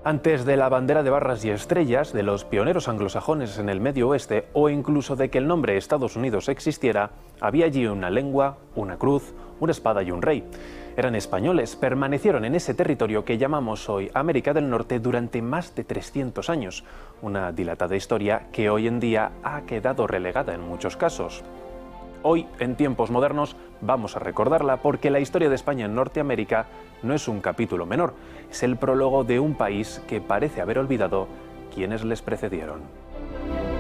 Antes de la bandera de barras y estrellas, de los pioneros anglosajones en el Medio Oeste o incluso de que el nombre Estados Unidos existiera, había allí una lengua, una cruz, una espada y un rey. Eran españoles, permanecieron en ese territorio que llamamos hoy América del Norte durante más de 300 años, una dilatada historia que hoy en día ha quedado relegada en muchos casos. Hoy, en tiempos modernos, vamos a recordarla porque la historia de España en Norteamérica no es un capítulo menor, es el prólogo de un país que parece haber olvidado quienes les precedieron.